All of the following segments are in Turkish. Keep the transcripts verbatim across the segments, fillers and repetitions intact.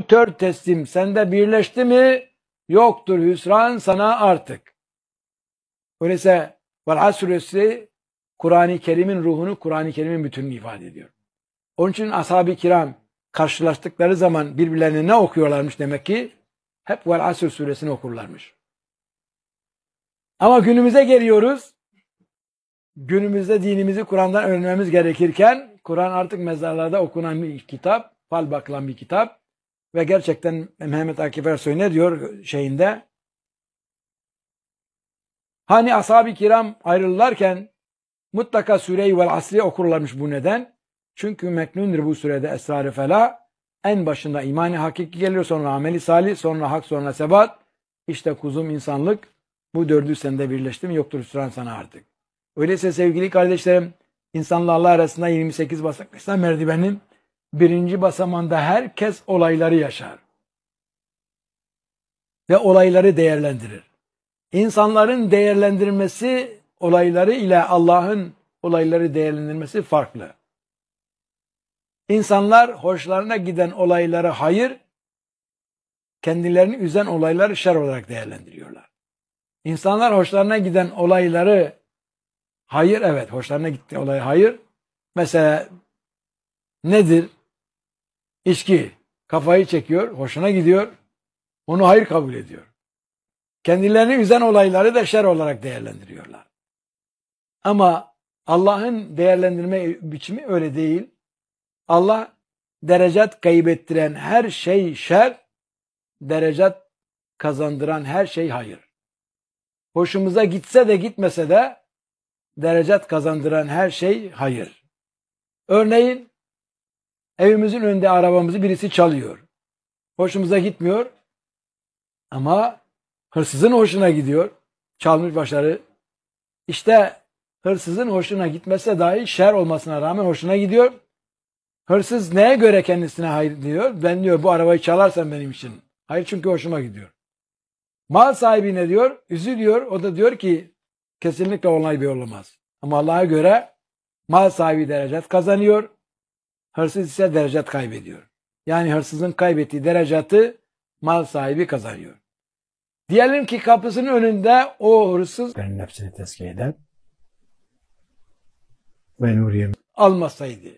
Nankör teslim sende birleşti mi? Yoktur hüsran sana artık. Öyleyse Vel Suresi Kur'an-ı Kerim'in ruhunu, Kur'an-ı Kerim'in bütününü ifade ediyor. Onun için ashab-ı kiram karşılaştıkları zaman birbirlerine ne okuyorlarmış demek ki? Hep Vel Asr suresini okurlarmış. Ama günümüze geliyoruz. Günümüzde dinimizi Kur'an'dan öğrenmemiz gerekirken Kur'an artık mezarlarda okunan bir kitap, fal bakılan bir kitap ve gerçekten Mehmet Akif Ersoy ne diyor şeyinde? Hani ashab-ı kiram ayrılırken mutlaka Sure-i Vel Asr'i okurlarmış, bu neden? Çünkü meknundur bu surede esrar-ı felah. En başında imani hakiki geliyor, sonra ameli salih, sonra hak, sonra sebat. İşte kuzum insanlık, bu dördü sende birleşti mi yoktur hüsran sana artık. Öyleyse sevgili kardeşlerim, insanla Allah arasında yirmi sekiz basamaklı İslam merdivenin birinci basamanda herkes olayları yaşar. Ve olayları değerlendirir. İnsanların değerlendirmesi olayları ile Allah'ın olayları değerlendirmesi farklı. İnsanlar hoşlarına giden olayları hayır, kendilerini üzen olayları şer olarak değerlendiriyorlar. İnsanlar hoşlarına giden olayları hayır, evet hoşlarına gitti olay hayır. Mesela nedir? İçki. Kafayı çekiyor, hoşuna gidiyor. Onu hayır kabul ediyor. Kendilerini üzen olayları da şer olarak değerlendiriyorlar. Ama Allah'ın değerlendirme biçimi öyle değil. Allah derecat kaybettiren her şey şer, derecat kazandıran her şey hayır. Hoşumuza gitse de gitmese de derecat kazandıran her şey hayır. Örneğin evimizin önünde arabamızı birisi çalıyor. Hoşumuza gitmiyor ama hırsızın hoşuna gidiyor. Çalmış başarı. İşte hırsızın hoşuna gitmese dahi şer olmasına rağmen hoşuna gidiyor. Hırsız neye göre kendisine hayır diyor? Ben diyor bu arabayı çalarsan benim için. Hayır, çünkü hoşuma gidiyor. Mal sahibi ne diyor? Üzülüyor. O da diyor ki kesinlikle olay bir olamaz. Ama Allah'a göre mal sahibi derecat kazanıyor. Hırsız ise derecat kaybediyor. Yani hırsızın kaybettiği derecatı mal sahibi kazanıyor. Diyelim ki kapısının önünde o hırsız benim nefsini tezkiye eder ve Nuriye almasaydı.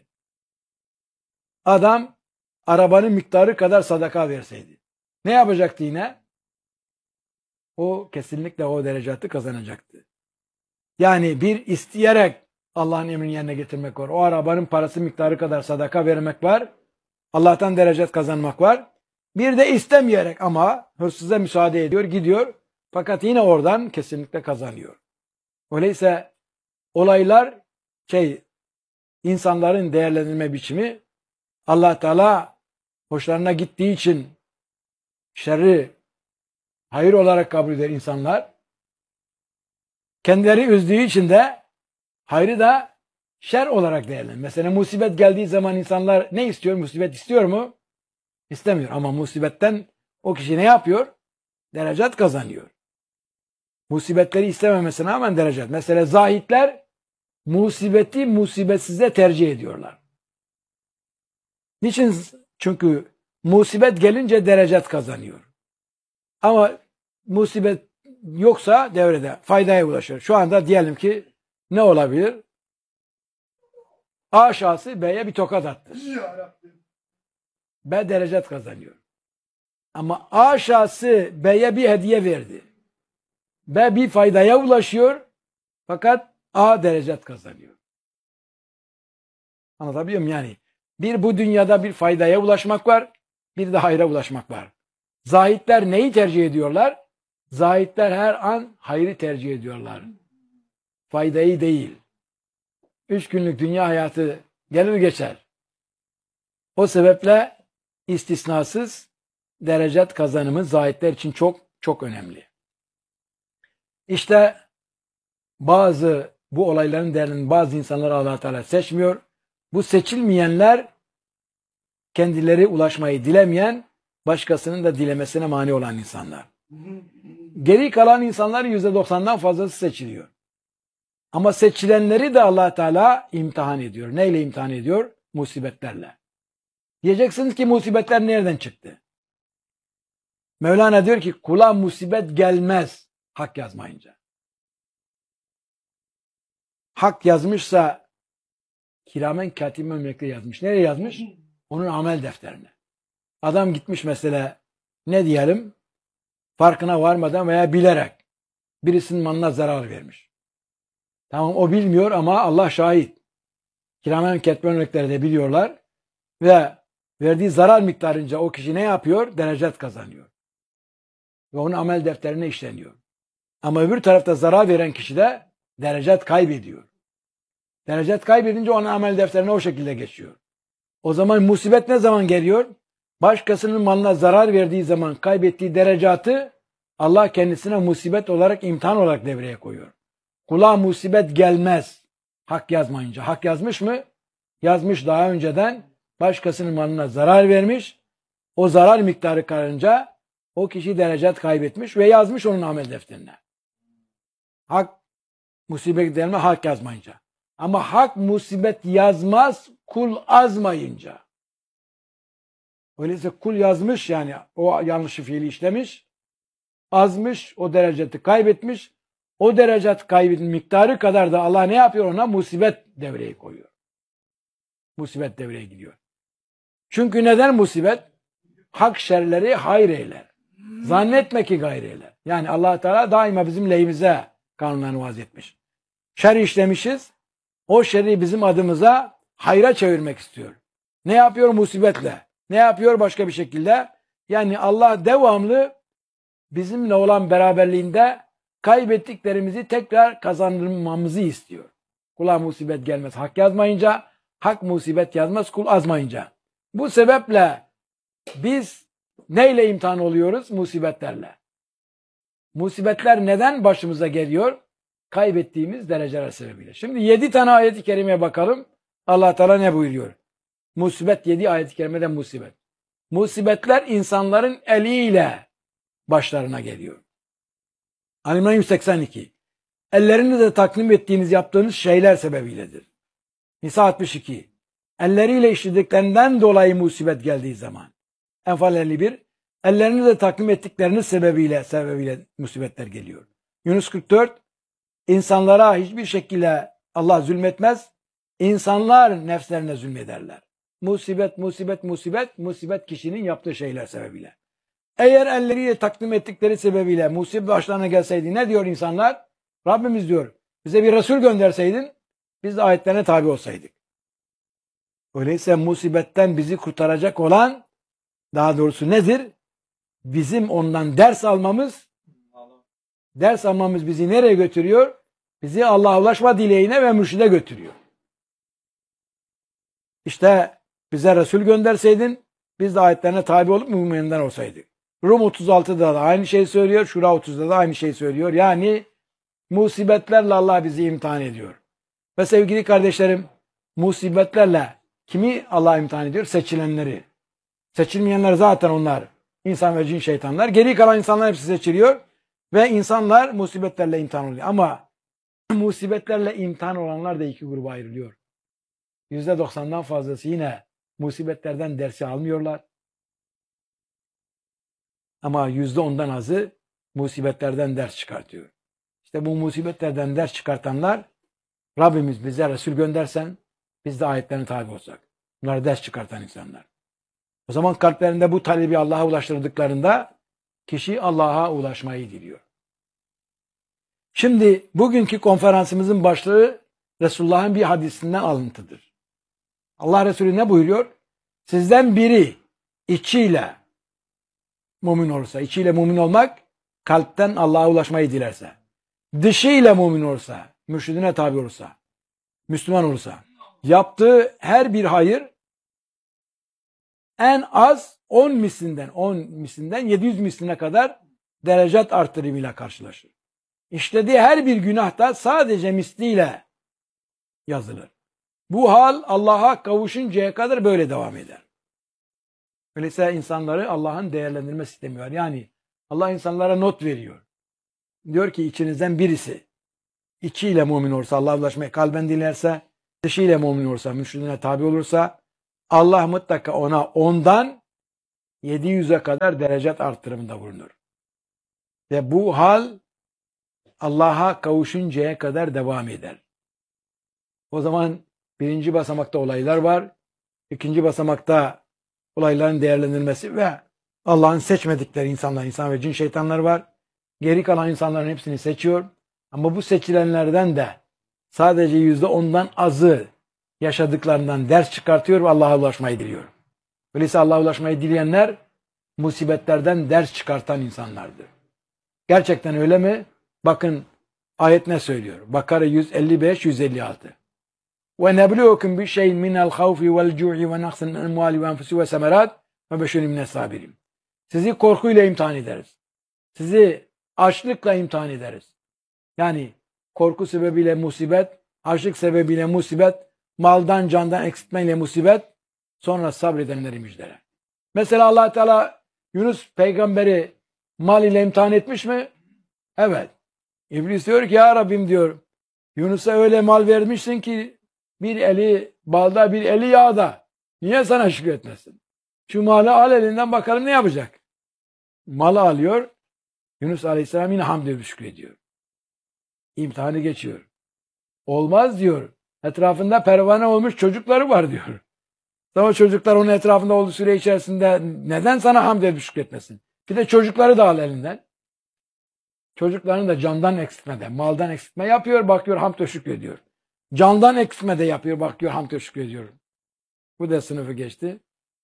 Adam arabanın miktarı kadar sadaka verseydi. Ne yapacaktı yine? O kesinlikle o derecatı kazanacaktı. Yani bir isteyerek Allah'ın emrini yerine getirmek var. O arabanın parası miktarı kadar sadaka vermek var. Allah'tan derecat kazanmak var. Bir de istemeyerek ama hırsıza müsaade ediyor, gidiyor. Fakat yine oradan kesinlikle kazanıyor. Öyleyse olaylar şey, insanların değerlendirme biçimi, Allah Teala hoşlarına gittiği için şerri hayır olarak kabul eder insanlar. Kendileri üzdüğü için de hayrı da şer olarak değerlendirir. Mesela musibet geldiği zaman insanlar ne istiyor? Musibet istiyor mu? İstemiyor. Ama musibetten o kişi ne yapıyor? Derecat kazanıyor. Musibetleri istememesine rağmen derecat. Mesela zahitler musibeti musibetsize tercih ediyorlar. Niçin? Çünkü musibet gelince derecat kazanıyor. Ama musibet yoksa devrede faydaya ulaşır. Şu anda diyelim ki ne olabilir? A şahsı B'ye bir tokat attı. B derecat kazanıyor. Ama A şahsı B'ye bir hediye verdi. B bir faydaya ulaşıyor. Fakat A derecat kazanıyor. Anlatabiliyor muyum yani? Bir bu dünyada bir faydaya ulaşmak var. Bir de hayra ulaşmak var. Zahitler neyi tercih ediyorlar? Zahitler her an hayrı tercih ediyorlar. Faydayı değil. Üç günlük dünya hayatı gelir geçer. O sebeple istisnasız derecat kazanımı zahitler için çok çok önemli. İşte bazı bu olayların değerlerini bazı insanlar Allah Teala seçmiyor. Bu seçilmeyenler kendileri ulaşmayı dilemeyen, başkasının da dilemesine mani olan insanlar. Geri kalan insanların yüzde doksandan fazlası seçiliyor. Ama seçilenleri de Allah Teala imtihan ediyor. Neyle imtihan ediyor? Musibetlerle. Diyeceksiniz ki musibetler nereden çıktı? Mevlana diyor ki kula musibet gelmez hak yazmayınca. Hak yazmışsa kiramen katiben melekler yazmış. Nereye yazmış? Onun amel defterine. Adam gitmiş mesela ne diyelim farkına varmadan veya bilerek birisinin malına zarar vermiş. Tamam o bilmiyor ama Allah şahit. Kiramen katiben melekler de biliyorlar ve verdiği zarar miktarınca o kişi ne yapıyor? Derecet kazanıyor. Ve onun amel defterine işleniyor. Ama öbür tarafta zarar veren kişi de derecet kaybediyor. Derecet kaybedince onun amel defterine o şekilde geçiyor. O zaman musibet ne zaman geliyor? Başkasının malına zarar verdiği zaman kaybettiği derecatı Allah kendisine musibet olarak, imtihan olarak devreye koyuyor. Kula musibet gelmez hak yazmayınca. Hak yazmış mı? Yazmış daha önceden. Başkasının malına zarar vermiş. O zarar miktarı karınca o kişi derecat kaybetmiş ve yazmış onun amel defterine. Hak musibet gelme hak yazmayınca. Ama hak musibet yazmaz kul azmayınca. Öyleyse kul yazmış yani o yanlışı fiili işlemiş. Azmış o dereceti kaybetmiş. O derecat kaybetme miktarı kadar da Allah ne yapıyor ona? Musibet devreye koyuyor. Musibet devreye gidiyor. Çünkü neden musibet? Hak şerleri hayır eyler. Zannetme ki gayr eyler. Yani Allah Teala daima bizim lehimize kanunlarını vaz etmiş. Şer işlemişiz. O şerri bizim adımıza hayra çevirmek istiyor. Ne yapıyor? Musibetle. Ne yapıyor? Başka bir şekilde. Yani Allah devamlı bizimle olan beraberliğinde kaybettiklerimizi tekrar kazandırmamızı istiyor. Kula musibet gelmez hak yazmayınca, hak musibet yazmaz kul azmayınca. Bu sebeple biz neyle imtihan oluyoruz? Musibetlerle. Musibetler neden başımıza geliyor? Kaybettiğimiz dereceler sebebiyle. Şimdi yedi tane ayet-i kerimeye bakalım. Allah Teala ne buyuruyor? Musibet yedi ayet-i kerimede musibet. Musibetler insanların eliyle başlarına geliyor. Ali-İmran yüz seksen iki. Ellerinizle takdim ettiğiniz yaptığınız şeyler sebebiyledir. Nisa altmış iki. Elleriyle işlediklerinden dolayı musibet geldiği zaman. Enfal elli bir. Ellerinizle takdim ettikleriniz sebebiyle sebebiyle musibetler geliyor. Yunus kırk dört. İnsanlara hiçbir şekilde Allah zulmetmez. İnsanlar nefslerine zulmederler. Musibet, musibet, musibet, musibet kişinin yaptığı şeyler sebebiyle. Eğer elleriyle takdim ettikleri sebebiyle musibet başlarına gelseydi ne diyor insanlar? Rabbimiz diyor bize bir Resul gönderseydin biz de ayetlerine tabi olsaydık. Öyleyse musibetten bizi kurtaracak olan daha doğrusu nedir? Bizim ondan ders almamız, ders almamız bizi nereye götürüyor? Bizi Allah'a ulaşma dileğine ve mürşide götürüyor. İşte bize Resul gönderseydin biz de ayetlerine tabi olup müminlerden olsaydık. Rum otuz altıda da aynı şeyi söylüyor. Şura otuzda da aynı şeyi söylüyor. Yani musibetlerle Allah bizi imtihan ediyor. Ve sevgili kardeşlerim musibetlerle kimi Allah imtihan ediyor? Seçilenleri. Seçilmeyenler zaten onlar. İnsan ve cin şeytanlar. Geri kalan insanlar hepsi seçiliyor. Ve insanlar musibetlerle imtihan oluyor. Ama musibetlerle imtihan olanlar da iki gruba ayrılıyor. yüzde doksandan fazlası yine musibetlerden dersi almıyorlar. Ama yüzde ondan azı musibetlerden ders çıkartıyor. İşte bu musibetlerden ders çıkartanlar Rabbimiz bize Resul göndersen biz de ayetlerine tabi olsak. Bunlar ders çıkartan insanlar. O zaman kalplerinde bu talebi Allah'a ulaştırdıklarında kişi Allah'a ulaşmayı diliyor. Şimdi bugünkü konferansımızın başlığı Resulullah'ın bir hadisinden alıntıdır. Allah Resulü ne buyuruyor? Sizden biri içiyle mümin olursa, içiyle mümin olmak kalpten Allah'a ulaşmayı dilerse, dışıyla mümin olursa, mürşidine tabi olursa, Müslüman olursa, yaptığı her bir hayır en az on mislinden, on mislinden yedi yüz misline kadar derecat artırımıyla karşılaşır. İşlediği her bir günah da sadece misliyle yazılır. Bu hal Allah'a kavuşuncaya kadar böyle devam eder. Öyleyse insanları Allah'ın değerlendirme sistemi var. Yani Allah insanlara not veriyor. Diyor ki içinizden birisi içiyle mümin olursa, Allah'a ulaşmayı kalben dilerse, dışıyla mümin olursa, mürşidine tabi olursa Allah mutlaka ona ondan yedi yüze kadar derecat arttırımında bulunur. Ve bu hal Allah'a kavuşuncaya kadar devam eder. O zaman birinci basamakta olaylar var. İkinci basamakta olayların değerlendirilmesi ve Allah'ın seçmedikleri insanlar, insan ve cin şeytanlar var. Geri kalan insanların hepsini seçiyor. Ama bu seçilenlerden de sadece yüzde ondan azı yaşadıklarından ders çıkartıyor ve Allah'a ulaşmayı diliyor. Öyleyse Allah'a ulaşmayı dileyenler musibetlerden ders çıkartan insanlardır. Gerçekten öyle mi? Bakın ayet ne söylüyor? Bakara yüz elli beş yüz elli altı. Ve nebluukum bi şey'in minel havfi vel cu'i ve naqsin emvali ve enfusi ve semerat ve beşerin mines sabirin. Sizi korkuyla imtihan ederiz. Sizi açlıkla imtihan ederiz. Yani korku sebebiyle musibet, açlık sebebiyle musibet, maldan candan eksiltmeyle musibet, sonra sabredenleri müjdele. Mesela Allah Teala Yunus peygamberi mal ile imtihan etmiş mi? Evet. İblis diyor ki ya Rabbim diyor, Yunus'a öyle mal vermişsin ki bir eli balda bir eli yağda. Niye sana şükretmesin? Şu malı al elinden bakalım ne yapacak? Malı alıyor. Yunus Aleyhisselam yine hamd edip şükrediyor. İmtihanı geçiyor. Olmaz diyor. Etrafında pervane olmuş çocukları var diyor. Ama çocuklar onun etrafında olduğu süre içerisinde neden sana hamd edip şükretmesin? Bir de çocukları da al elinden. Çocuklarını da candan eksiltmede, maldan eksiltme yapıyor, bakıyor hamd ve şükrediyor. Candan eksiltme de yapıyor, bakıyor hamd ve şükrediyor. Bu da sınıfı geçti.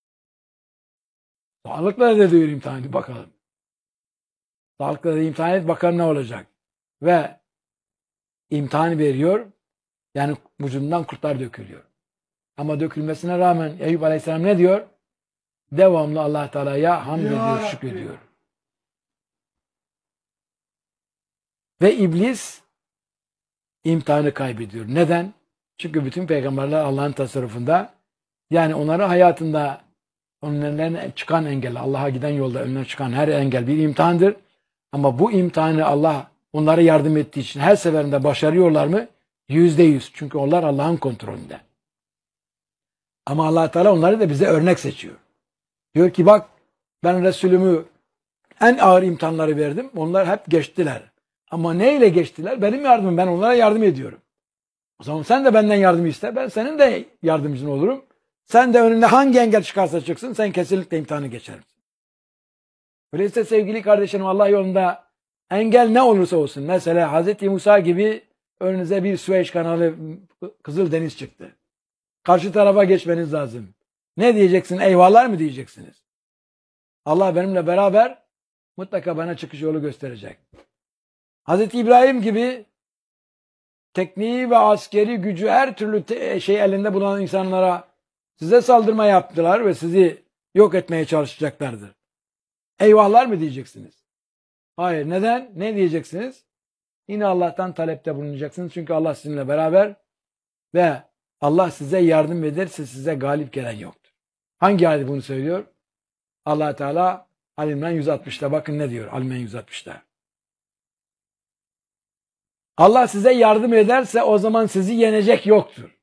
Sağlıkla da diyor imtihanı bakalım. Sağlıkla da imtihan et bakalım ne olacak. Ve imtihanı veriyor. Yani vücudundan kurtlar dökülüyor. Ama dökülmesine rağmen Eyüp Aleyhisselam ne diyor? Devamlı Allah Teala'ya hamd ediyor, şükrediyor. Ve iblis imtihanı kaybediyor. Neden? Çünkü bütün peygamberler Allah'ın tasarrufunda. Yani onların hayatında onun önlerine çıkan engel, Allah'a giden yolda önüne çıkan her engel bir imtihandır. Ama bu imtihanı Allah onlara yardım ettiği için her seferinde başarıyorlar mı? Yüzde yüz. Çünkü onlar Allah'ın kontrolünde. Ama Allah Teala onları da bize örnek seçiyor. Diyor ki bak ben Resulümü en ağır imtihanları verdim. Onlar hep geçtiler. Ama neyle geçtiler? Benim yardımım. Ben onlara yardım ediyorum. O zaman sen de benden yardım iste. Ben senin de yardımcın olurum. Sen de önüne hangi engel çıkarsa çıksın sen kesinlikle imtihanı geçersin. Öyleyse sevgili kardeşlerim Allah yolunda engel ne olursa olsun. Mesela Hazreti Musa gibi önünüze bir Süveyş kanalı Kızıldeniz çıktı. Karşı tarafa geçmeniz lazım. Ne diyeceksin? Eyvallah mı diyeceksiniz? Allah benimle beraber mutlaka bana çıkış yolu gösterecek. Hazreti İbrahim gibi tekniği ve askeri gücü her türlü şey elinde bulunan insanlara size saldırma yaptılar ve sizi yok etmeye çalışacaklardır. Eyvahlar mı diyeceksiniz? Hayır. Neden? Ne diyeceksiniz? Yine Allah'tan talepte bulunacaksınız. Çünkü Allah sizinle beraber ve Allah size yardım ederse size galip gelen yoktur. Hangi ayet bunu söylüyor? Allah Teala Ali İmran yüz altmışta bakın ne diyor Ali İmran yüz altmışta. Allah size yardım ederse o zaman sizi yenecek yoktur.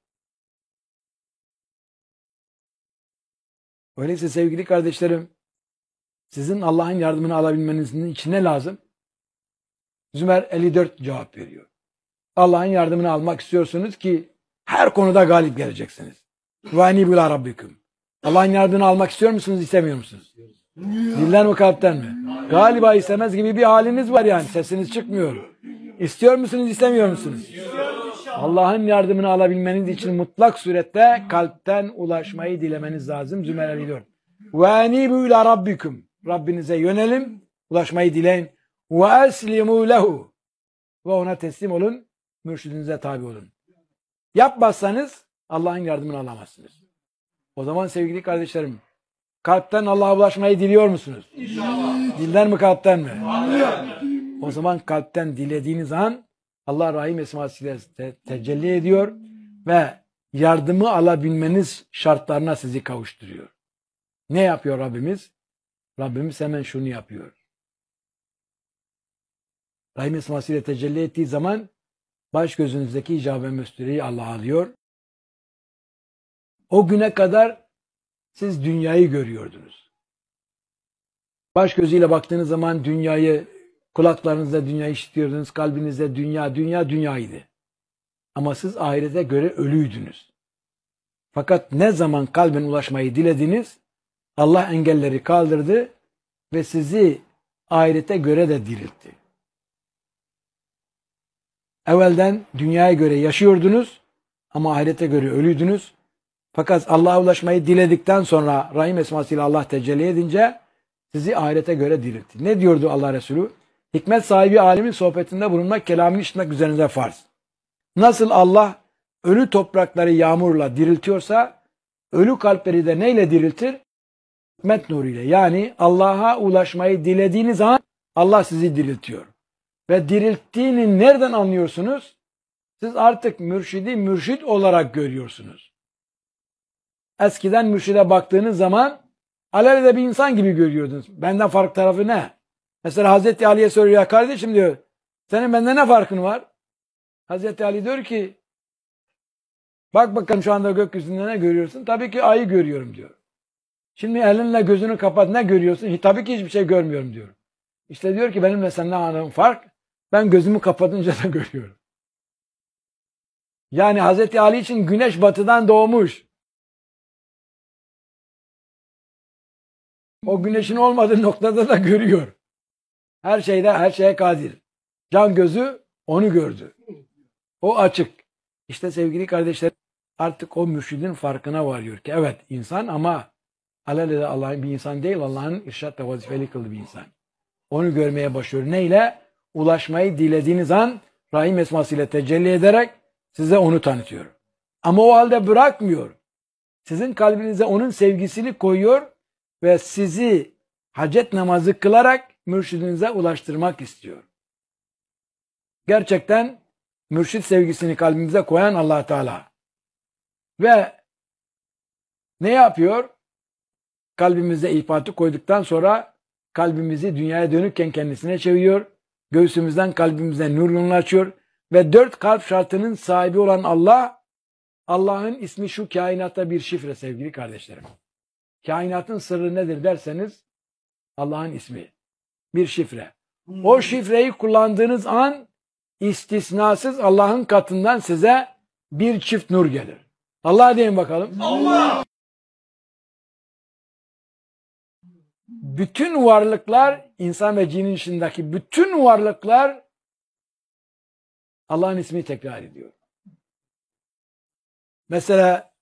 Öyleyse sevgili kardeşlerim sizin Allah'ın yardımını alabilmenizin için ne lazım? Zümer elli dört cevap veriyor. Allah'ın yardımını almak istiyorsunuz ki her konuda galip geleceksiniz. Ve enibu ila rabbikum. Allah'ın yardımını almak istiyor musunuz, istemiyor musunuz? Dilden mi kalpten mi? Galiba istemez gibi bir haliniz var yani. Sesiniz çıkmıyor. İstiyor musunuz, istemiyor musunuz? Allah'ın yardımını alabilmeniz için mutlak surette kalpten ulaşmayı dilemeniz lazım. Zümer elli dört. Ve enibu ila rabbikum. Rabbinize yönelim, ulaşmayı dileyin. Ve eslimu lehu. Ve ona teslim olun, mürşidinize tabi olun. Yapmazsanız Allah'ın yardımını alamazsınız. O zaman sevgili kardeşlerim, kalpten Allah'a ulaşmayı diliyor musunuz? İnşallah. Dilden mi kalpten mi? Allah. O zaman kalpten dilediğiniz an Allah Rahim esmasıyla te tecelli ediyor ve yardımı alabilmeniz şartlarına sizi kavuşturuyor. Ne yapıyor Rabbimiz? Rabbimiz hemen şunu yapıyor. Rahim esmasıyla tecelli ettiği zaman baş gözünüzdeki icab ve müstüreyi Allah alıyor. O güne kadar siz dünyayı görüyordunuz. Baş gözüyle baktığınız zaman dünyayı, kulaklarınızda dünyayı işitiyordunuz, kalbinizde dünya, dünya, dünyaydı. Ama siz ahirete göre ölüydünüz. Fakat ne zaman kalbin ulaşmayı dilediniz, Allah engelleri kaldırdı ve sizi ahirete göre de diriltti. Evvelden dünyaya göre yaşıyordunuz ama ahirete göre ölüydünüz. Fakat Allah'a ulaşmayı diledikten sonra Rahim esmasıyla Allah tecelli edince sizi ahirete göre diriltti. Ne diyordu Allah Resulü? Hikmet sahibi alimin sohbetinde bulunmak, kelamını işitmek üzerinize farz. Nasıl Allah ölü toprakları yağmurla diriltiyorsa, ölü kalpleri de neyle diriltir? Hikmet nuruyla. Yani Allah'a ulaşmayı dilediğiniz an Allah sizi diriltiyor. Ve dirilttiğini nereden anlıyorsunuz? Siz artık mürşidi mürşid olarak görüyorsunuz. Eskiden mürşide baktığınız zaman alelade bir insan gibi görüyordunuz. Benden farklı tarafı ne? Mesela Hazreti Ali'ye soruyor, ya kardeşim diyor, senin benden ne farkın var? Hazreti Ali diyor ki, bak bakalım şu anda gökyüzünde ne görüyorsun? Tabii ki ayı görüyorum diyor. Şimdi elinle gözünü kapat, ne görüyorsun? Tabii ki hiçbir şey görmüyorum diyor. İşte diyor ki benimle senden aradığım fark, ben gözümü kapatınca da görüyorum. Yani Hazreti Ali için güneş batıdan doğmuş. O güneşin olmadığı noktada da görüyor. Her şeyde, her şeye kadir. Can gözü onu gördü. O açık. İşte sevgili kardeşler, artık o mürşidin farkına varıyor ki evet insan ama alelade Allah'ın bir insan değil, Allah'ın irşatla vazifeli kıldığı bir insan. Onu görmeye başlıyor. Neyle? Ulaşmayı dilediğiniz an Rahim esmasıyla tecelli ederek size onu tanıtıyor. Ama o halde bırakmıyor. Sizin kalbinize onun sevgisini koyuyor ve sizi hacet namazı kılarak mürşidinize ulaştırmak istiyor. Gerçekten mürşid sevgisini kalbimize koyan Allah Teala. Ve ne yapıyor? Kalbimize iltifatı koyduktan sonra kalbimizi dünyaya dönükken kendisine çeviriyor. Göğsümüzden kalbimize nur yolunu açıyor. Ve dört kalp şartının sahibi olan Allah, Allah'ın ismi şu kainatta bir şifre sevgili kardeşlerim. Kainatın sırrı nedir derseniz Allah'ın ismi. Bir şifre. O şifreyi kullandığınız an istisnasız Allah'ın katından size bir çift nur gelir. Allah deyin bakalım. Allah! Bütün varlıklar, insan ve cinin içindeki bütün varlıklar Allah'ın ismini tekrar ediyor. Mesela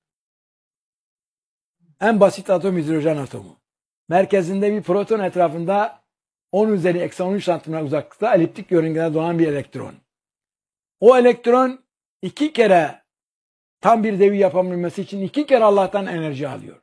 en basit atom hidrojen atomu. Merkezinde bir proton, etrafında on üzeri eksi on üç santimetre uzaklıkta eliptik yörüngede dolan bir elektron. O elektron iki kere tam bir devir yapabilmesi için iki kere Allah'tan enerji alıyor.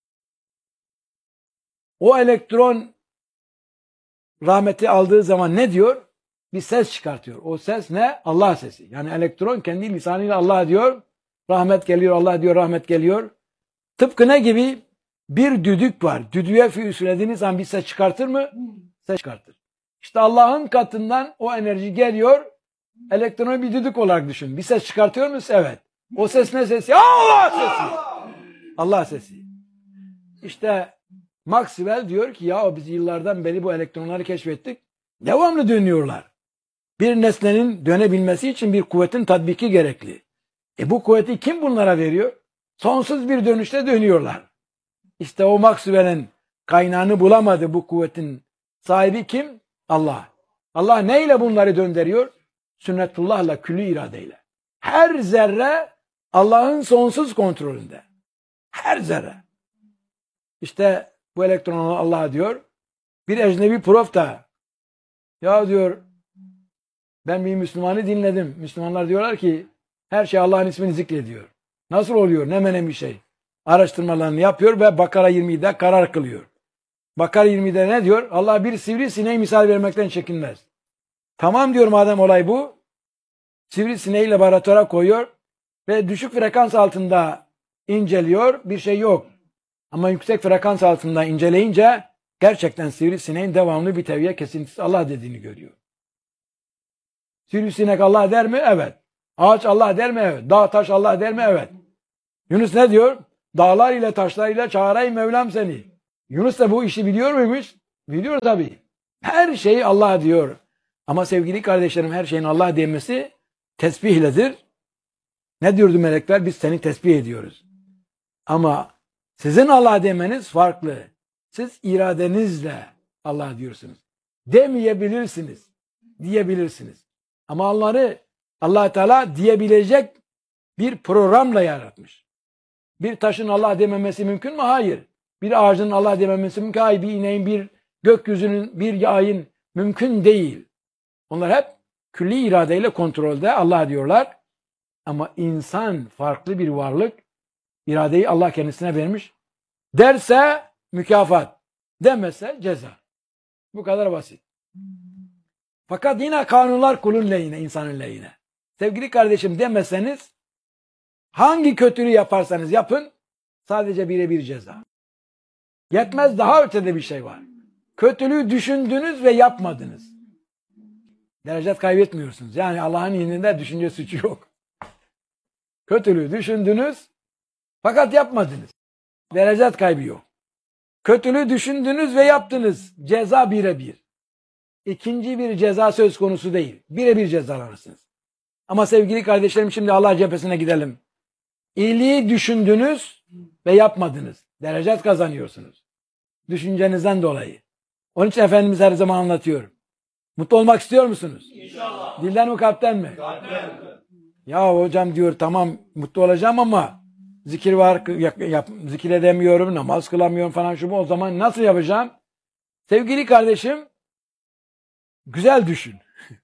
O elektron rahmeti aldığı zaman ne diyor? Bir ses çıkartıyor. O ses ne? Allah sesi. Yani elektron kendi lisanıyla Allah diyor. Rahmet geliyor, Allah diyor, rahmet geliyor. Tıpkı ne gibi? Bir düdük var. Düdüğe üflediğiniz zaman bir ses çıkartır mı? Ses çıkartır. İşte Allah'ın katından o enerji geliyor. Elektronu bir düdük olarak düşün. Bir ses çıkartıyor musun? Evet. O ses ne sesi? Allah sesi. Allah sesi. İşte Maxwell diyor ki ya biz yıllardan beri bu elektronları keşfettik. Devamlı dönüyorlar. Bir nesnenin dönebilmesi için bir kuvvetin tatbiki gerekli. E bu kuvveti kim bunlara veriyor? Sonsuz bir dönüşte dönüyorlar. İşte o Maxwell'in kaynağını bulamadı bu kuvvetin sahibi kim? Allah. Allah neyle bunları döndürüyor? Sünnetullah'la, külli iradeyle. Her zerre Allah'ın sonsuz kontrolünde. Her zerre. İşte bu elektronu Allah diyor. Bir ecnebi prof da ya diyor ben bir Müslümanı dinledim. Müslümanlar diyorlar ki her şey Allah'ın ismini zikrediyor. Nasıl oluyor? Ne menem bir şey. Araştırmalarını yapıyor ve Bakara yirmide karar kılıyor. Bakara yirmide ne diyor? Allah bir sivrisineği misal vermekten çekinmez. Tamam diyor madem olay bu. Sivrisineği laboratuvara koyuyor ve düşük frekans altında inceliyor. Bir şey yok. Ama yüksek frekans altında inceleyince gerçekten sivrisineğin devamlı bir tevhiye kesintisiz Allah dediğini görüyor. Sivrisinek Allah der mi? Evet. Ağaç Allah der mi? Evet. Dağ taş Allah der mi? Evet. Yunus ne diyor? Dağlar ile taşlar ile çağırayım Mevlam seni. Yunus da bu işi biliyor muymuş? Biliyor tabii. Her şeyi Allah diyor. Ama sevgili kardeşlerim, her şeyin Allah demesi tesbihledir. Ne diyordu melekler? Biz seni tesbih ediyoruz. Ama sizin Allah demeniz farklı. Siz iradenizle Allah diyorsunuz. Demeyebilirsiniz. Diyebilirsiniz. Ama onları Allah Teala diyebilecek bir programla yaratmış. Bir taşın Allah dememesi mümkün mü? Hayır. Bir ağacın Allah dememesi mümkün. Hayır. Bir ineğin, bir gökyüzünün, bir yağın mümkün değil. Onlar hep külli iradeyle kontrolde Allah diyorlar. Ama insan farklı bir varlık. İradeyi Allah kendisine vermiş. Derse mükafat. Demese ceza. Bu kadar basit. Fakat yine kanunlar kulun lehine, insanın lehine. Sevgili kardeşim, demeseniz hangi kötülüğü yaparsanız yapın sadece birebir ceza. Yetmez, daha ötede bir şey var. Kötülüğü düşündünüz ve yapmadınız. Derecet kaybetmiyorsunuz. Yani Allah'ın indinde düşünce suçu yok. Kötülüğü düşündünüz fakat yapmadınız. Derecet kaybı yok. Kötülüğü düşündünüz ve yaptınız. Ceza birebir. İkinci bir ceza söz konusu değil. Birebir cezalanırsınız. Ama sevgili kardeşlerim, şimdi Allah cephesine gidelim. İyiliği düşündünüz ve yapmadınız. Derecet kazanıyorsunuz. Düşüncenizden dolayı. Onun için Efendimiz her zaman anlatıyor. Mutlu olmak istiyor musunuz? İnşallah. Dilden mi, kalpten mi? Kalpten. Ya hocam diyor, tamam mutlu olacağım ama zikir var, yap, yap, zikir edemiyorum, namaz kılamıyorum falan şu bu. O zaman nasıl yapacağım? Sevgili kardeşim, güzel düşün.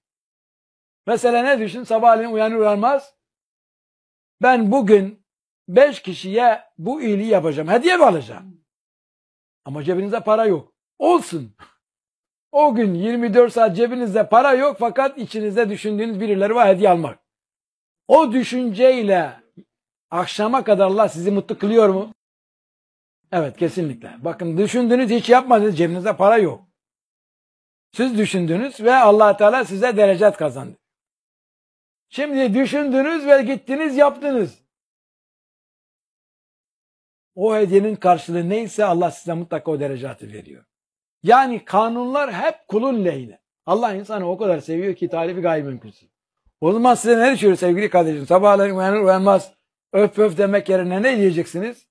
Mesela ne düşün? Sabahleyin uyanır uyanmaz ben bugün beş kişiye bu iyiliği yapacağım. Hediye mi alacağım? Ama cebinizde para yok. Olsun. O gün yirmi dört saat cebinizde para yok fakat içinizde düşündüğünüz birileri var, hediye almak. O düşünceyle akşama kadar Allah sizi mutlu kılıyor mu? Evet, kesinlikle. Bakın, düşündünüz, hiç yapmadınız, cebinizde para yok. Siz düşündünüz ve Allah Teala size derecet kazandı. Şimdi düşündünüz ve gittiniz yaptınız. O hediyenin karşılığı neyse Allah size mutlaka o derecatı veriyor. Yani kanunlar hep kulun lehine. Allah insanı o kadar seviyor ki tarifi gayet mümkünsüz. O zaman size ne düşüyor sevgili kardeşim? Sabahleyin uyanır uyanmaz öf öf demek yerine ne diyeceksiniz?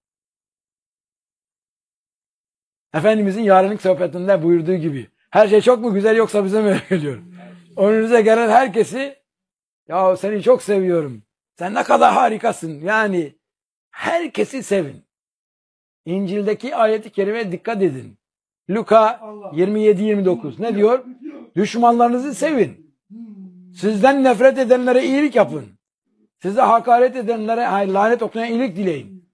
Efendimizin yarınlık sohbetinde buyurduğu gibi. Her şey çok mu güzel yoksa bize mi geliyor? Önünüze gelen herkesi, ya seni çok seviyorum. Sen ne kadar harikasın. Yani herkesi sevin. İncil'deki ayeti kerimeye dikkat edin. Luka yirmi yedi yirmi dokuz ne diyor? Düşmanlarınızı sevin. Sizden nefret edenlere iyilik yapın. Size hakaret edenlere, hayır, lanet okuyan iyilik dileyin.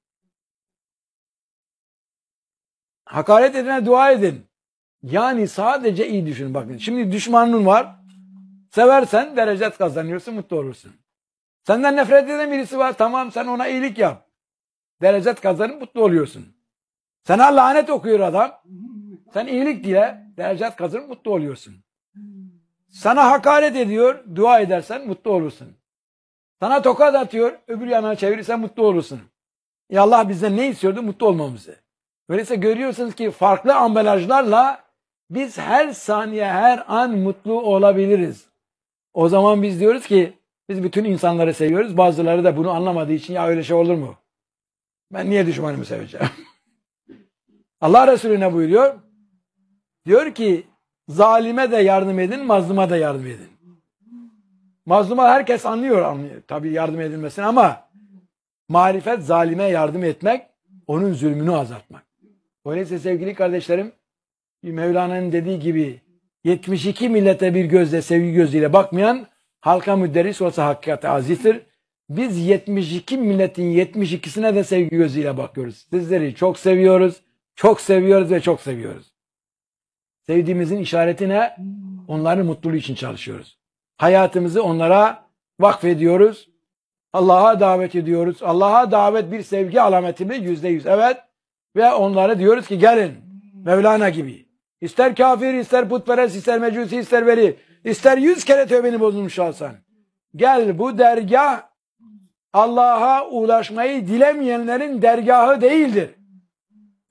Hakaret edene dua edin. Yani sadece iyi düşünün. Bakın, şimdi düşmanın var. Seversen derecet kazanıyorsun, mutlu olursun. Senden nefret eden birisi var. Tamam, sen ona iyilik yap. Derecet kazanıp mutlu oluyorsun. Sana lanet okuyor adam. Sen iyilik dile, derecet kazanıp mutlu oluyorsun. Sana hakaret ediyor, dua edersen mutlu olursun. Sana tokat atıyor, öbür yana çevirirsen mutlu olursun. Ya Allah bizden ne istiyordu? Mutlu olmamızı. Öyleyse görüyorsunuz ki farklı ambalajlarla biz her saniye, her an mutlu olabiliriz. O zaman biz diyoruz ki biz bütün insanları seviyoruz. Bazıları da bunu anlamadığı için ya öyle şey olur mu? Ben niye düşmanımı seveceğim? Allah Resulü ne buyuruyor? Diyor ki zalime de yardım edin, mazluma da yardım edin. Mazluma herkes anlıyor, anlıyor. Tabii yardım edilmesini ama marifet zalime yardım etmek, onun zulmünü azaltmak. Öyleyse sevgili kardeşlerim, Mevlana'nın dediği gibi yetmiş iki millete bir gözle, sevgi gözüyle bakmayan halka müderris olsa hakikate azizdir. Biz yetmiş iki milletin yetmiş ikisine de sevgi gözüyle bakıyoruz. Sizleri çok seviyoruz, çok seviyoruz ve çok seviyoruz. Sevdiğimizin işareti ne? Onların mutluluğu için çalışıyoruz. Hayatımızı onlara vakfediyoruz. Allah'a davet ediyoruz. Allah'a davet bir sevgi alameti mi? Yüzde yüz. Evet. Ve onlara diyoruz ki gelin. Mevlana gibi. İster kafir, ister putperest, ister mecusi, ister veli, ister yüz kere tövbeni bozulmuş olsan. Gel, bu dergah Allah'a ulaşmayı dilemeyenlerin dergahı değildir.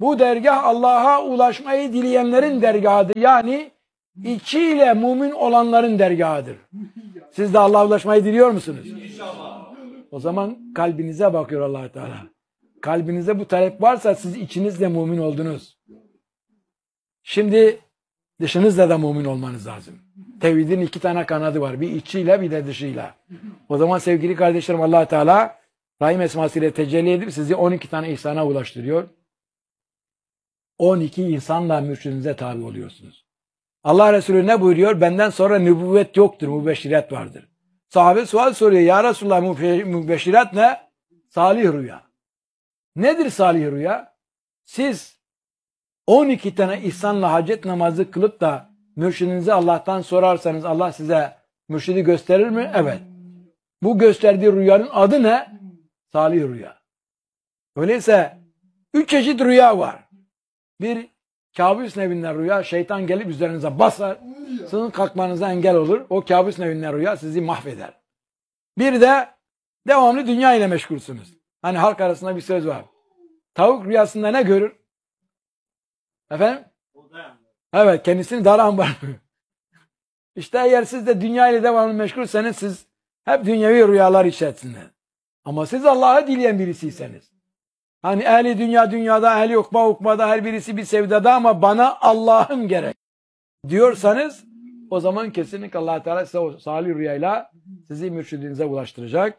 Bu dergah Allah'a ulaşmayı dileyenlerin dergahıdır. Yani içiyle mümin olanların dergahıdır. Siz de Allah'a ulaşmayı diliyor musunuz? İnşallah. O zaman kalbinize bakıyor Allah Teala. Kalbinizde bu talep varsa siz içinizle mümin oldunuz. Şimdi dışınızda da mümin olmanız lazım. Tevhidin iki tane kanadı var. Bir içiyle bir de dışıyla. O zaman sevgili kardeşlerim Allah Teala Rahim esmasıyla tecelli edip sizi on iki tane ihsana ulaştırıyor. on iki insanla mürşidinize tabi oluyorsunuz. Allah Resulü ne buyuruyor? Benden sonra nübüvvet yoktur, mübeşşirat vardır. Sahabe sual soruyor. Ya Resulullah mübeşşirat ne? Salih rüya. Nedir salih rüya? Siz on iki tane ihsanla hacet namazı kılıp da mürşidinize Allah'tan sorarsanız Allah size mürşidi gösterir mi? Evet. Bu gösterdiği rüyanın adı ne? Salih rüya. Öyleyse üç çeşit rüya var. Bir, kabus nevinden rüya, şeytan gelip üzerinize basar, sizin kalkmanıza engel olur. O kabus nevinden rüya sizi mahveder. Bir de devamlı dünya ile meşgulsünüz. Hani halk arasında bir söz var. Tavuk rüyasında ne görür? Efendim? Evet, kendisini daran var. İşte eğer siz de dünya ile devamlı meşgulseniz siz hep dünyevi rüyalar içerisinde. Ama siz Allah'ı dileyen birisiyseniz. Hani ehli dünya dünyada, ehli ukba ukbada, her birisi bir sevdada ama bana Allah'ım gerek diyorsanız o zaman kesinlikle Allah Teala size o salih rüyayla sizi mürşidinize ulaştıracak.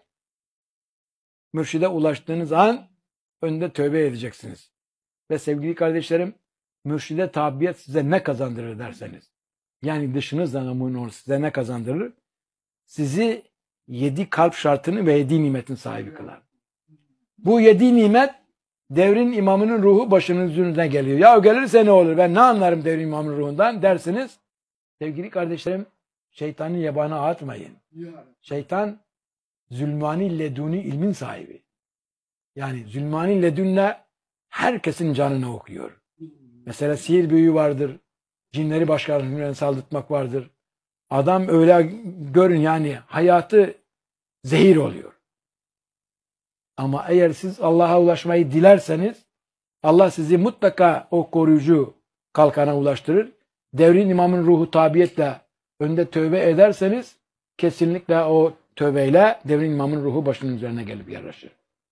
Mürşide ulaştığınız an önünde tövbe edeceksiniz. Ve sevgili kardeşlerim, mürşide tabiyet size ne kazandırır derseniz, yani dışınızdan emin olun size ne kazandırır? Sizi yedi kalp şartını ve yedi nimetin sahibi kılar. Bu yedi nimet devrin imamının ruhu başının üzerine geliyor. Ya o gelirse ne olur? Ben ne anlarım devrin imamının ruhundan dersiniz. Sevgili kardeşlerim, şeytanı yabana atmayın. Şeytan zulmani leduni ilmin sahibi. Yani zulmani ledünle herkesin canını okuyor. Mesela sihir büyüğü vardır. Cinleri başkalarına saldırtmak vardır. Adam öyle görün yani hayatı zehir oluyor. Ama eğer siz Allah'a ulaşmayı dilerseniz Allah sizi mutlaka o koruyucu kalkana ulaştırır. Devrin imamın ruhu tabiyetle önde tövbe ederseniz kesinlikle o tövbeyle devrin imamın ruhu başının üzerine gelip yerleşir.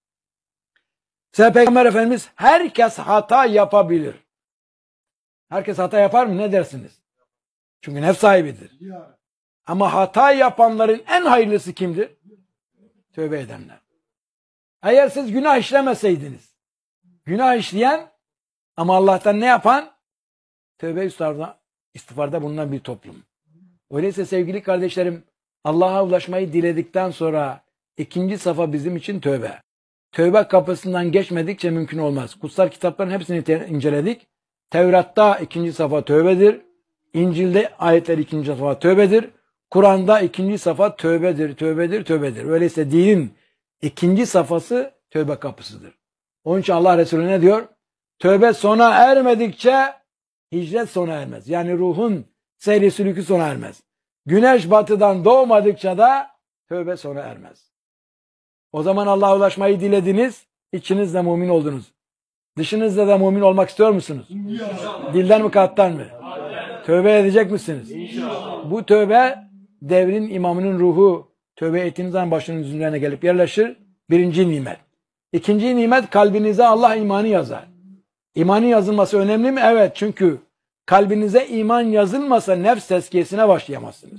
Mesela Peygamber Efendimiz herkes hata yapabilir. Herkes hata yapar mı? Ne dersiniz? Çünkü nefs sahibidir. Ama hata yapanların en hayırlısı kimdir? Tövbe edenler. Eğer siz günah işlemeseydiniz, günah işleyen ama Allah'tan ne yapan? Tövbe istiğfarda bulunan bir toplum. Öyleyse sevgili kardeşlerim, Allah'a ulaşmayı diledikten sonra ikinci safa bizim için tövbe. Tövbe kapısından geçmedikçe mümkün olmaz. Kutsal kitapların hepsini inceledik. Tevrat'ta ikinci safa tövbedir. İncil'de ayetler ikinci safa tövbedir. Kur'an'da ikinci safa tövbedir, tövbedir, tövbedir. Öyleyse dinin ikinci safhası tövbe kapısıdır. Onun için Allah Resulü ne diyor? Tövbe sona ermedikçe hicret sona ermez. Yani ruhun seyri sülükü sona ermez. Güneş batıdan doğmadıkça da tövbe sona ermez. O zaman Allah'a ulaşmayı dilediniz, içinizde mümin oldunuz. Dışınızda da mümin olmak istiyor musunuz? İnşallah. Dilden mi kalpten mi? Aynen. Tövbe edecek misiniz? İnşallah. Bu tövbe devrin imamının ruhu tövbe ettiğiniz zaman başının üzerine gelip yerleşir. Birinci nimet. İkinci nimet kalbinize Allah imanı yazar. İmanın yazılması önemli mi? Evet, çünkü kalbinize iman yazılmasa nefs tezkiyesine başlayamazsınız.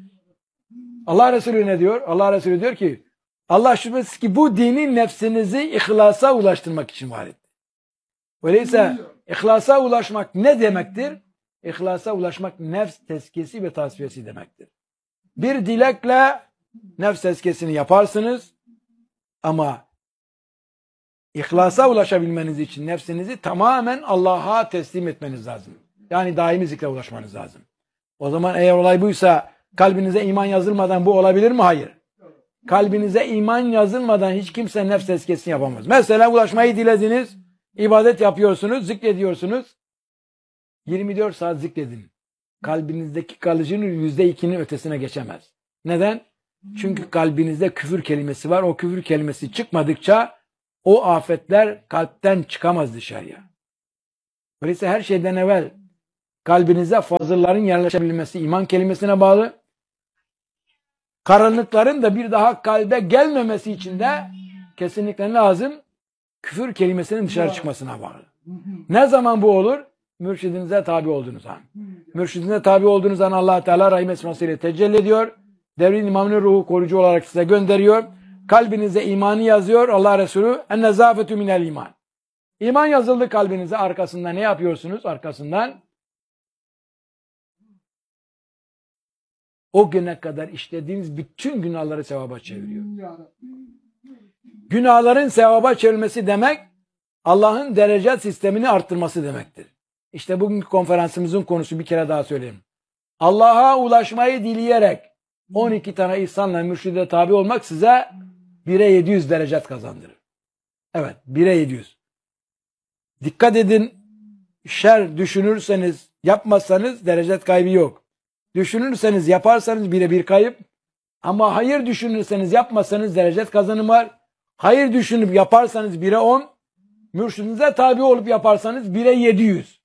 Allah Resulü ne diyor? Allah Resulü diyor ki Allah şüphesiz ki bu dini nefsinizi ihlasa ulaştırmak için var etti. Öyleyse ihlasa ulaşmak ne demektir? İhlasa ulaşmak nefs tezkiyesi ve tasfiyesi demektir. Bir dilekle nefs tezkiyesini yaparsınız ama ihlasa ulaşabilmeniz için nefsinizi tamamen Allah'a teslim etmeniz lazım. Yani daimi zikre ulaşmanız lazım. O zaman eğer olay buysa kalbinize iman yazılmadan bu olabilir mi? Hayır. Kalbinize iman yazılmadan hiç kimse nefs tezkiyesini yapamaz. Mesela ulaşmayı dilediniz, ibadet yapıyorsunuz, zikrediyorsunuz. yirmi dört saat zikredin. Kalbinizdeki kalıcının yüzde ikinin ötesine geçemez. Neden? Çünkü kalbinizde küfür kelimesi var. O küfür kelimesi çıkmadıkça o afetler kalpten çıkamaz dışarıya. Öyleyse her şeyden evvel kalbinize fazılların yerleşebilmesi iman kelimesine bağlı. Karanlıkların da bir daha kalbe gelmemesi için de kesinlikle lazım küfür kelimesinin dışarı çıkmasına bağlı. Ne zaman bu olur? Mürşidinize tabi olduğunuz an. Mürşidinize tabi olduğunuz an Allah Teala rahim esmasıyla tecelli ediyor. Devrin imamının ruhu koruyucu olarak size gönderiyor. Kalbinize imanı yazıyor. Allah Resulü ennezafetü minel iman. İman yazıldı kalbinize. Arkasından ne yapıyorsunuz? Arkasından o güne kadar işlediğiniz bütün günahları sevaba çeviriyor. Günahların sevaba çevrilmesi demek Allah'ın derece sistemini arttırması demektir. İşte bugünkü konferansımızın konusu bir kere daha söyleyeyim. Allah'a ulaşmayı dileyerek on iki tane ihsanla mürşide tabi olmak size bire yedi yüz derecet kazandırır. Evet, bire yedi yüz. Dikkat edin, şer düşünürseniz, yapmazsanız derecet kaybı yok. Düşünürseniz, yaparsanız bire bir kayıp. Ama hayır düşünürseniz, yapmazsanız derecet kazanım var. Hayır düşünüp yaparsanız bire on. Mürşidinize tabi olup yaparsanız bire yedi yüz.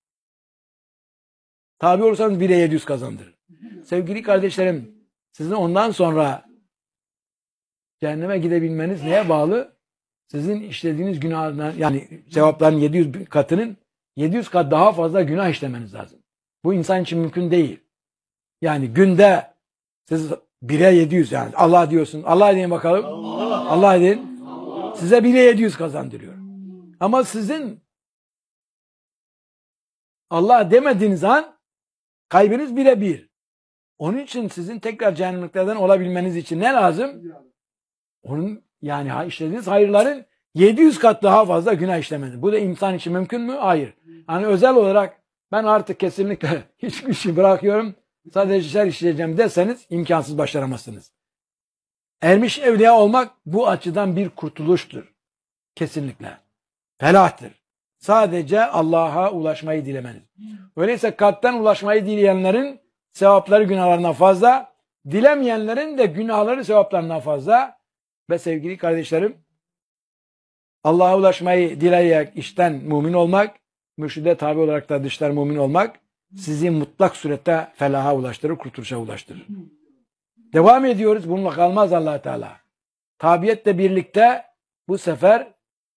Tabi olursanız bire yedi yüz kazandırır. Sevgili kardeşlerim, sizin ondan sonra cehenneme gidebilmeniz neye bağlı? Sizin işlediğiniz günahlardan, yani sevapların yedi yüz katının yedi yüz kat daha fazla günah işlemeniz lazım. Bu insan için mümkün değil. Yani günde siz bire yedi yüz, yani Allah diyorsun. Allah deyin bakalım. Allah, Allah deyin. Allah. Size bire yedi yüz kazandırıyor. Ama sizin Allah demediğiniz an kalbiniz bire bir. Onun için sizin tekrar cehennemliklerden olabilmeniz için ne lazım? Onun yani işlediğiniz hayırların yedi yüz kat daha fazla günah işlemeniz. Bu da insan için mümkün mü? Hayır. Yani özel olarak ben artık kesinlikle hiçbir şey bırakıyorum, sadece şer işleyeceğim deseniz imkansız, başaramazsınız. Ermiş evliya olmak bu açıdan bir kurtuluştur. Kesinlikle. Felahtır. Sadece Allah'a ulaşmayı dilemeniz. Öyleyse kalpten ulaşmayı dileyenlerin sevapları günahlarından fazla, dilemeyenlerin de günahları sevaplarından fazla. Ve sevgili kardeşlerim, Allah'a ulaşmayı dileyerek içten mümin olmak, mürşide tabi olarak da dıştan mümin olmak sizi mutlak surette felaha ulaştırır, kurtuluşa ulaştırır. Devam ediyoruz. Bununla kalmaz Allah Teala. Tabiyetle birlikte bu sefer